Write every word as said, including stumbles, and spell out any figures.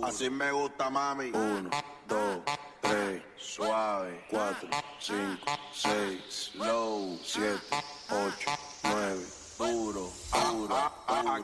Así me gusta, mami. Uno, dos, tres, suave. Cuatro, cinco, seis, low. Siete, ocho.